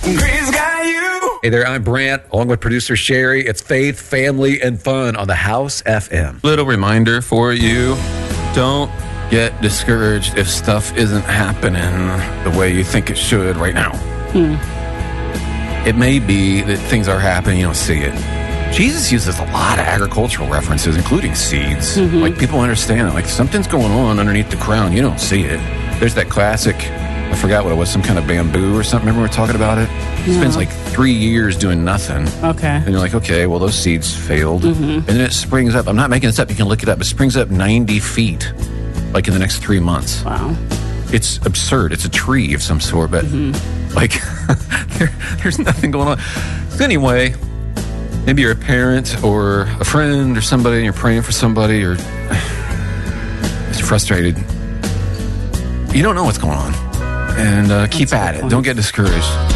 Green's got you. Hey there, I'm Brant, along with producer Sherry. It's Faith, Family, and Fun on the House FM. Little reminder for you, don't get discouraged if stuff isn't happening the way you think it should right now. It may be that things are happening, you don't see it. Jesus uses a lot of agricultural references, including seeds. Like, people understand it. Like, something's going on underneath the ground. You don't see it. There's that classic, I forgot what it was, some kind of bamboo or something. Remember we were talking about it? It spends like 3 years doing nothing. Okay. And you're like, okay, well, those seeds failed. And then it springs up. I'm not making this up. You can look it up. It springs up 90 feet, like in the next 3 months. Wow. It's absurd. It's a tree of some sort, but like, there's nothing going on. So anyway, maybe you're a parent or a friend or somebody, and you're praying for somebody, or just frustrated. You don't know what's going on. And keep at it. Don't get discouraged.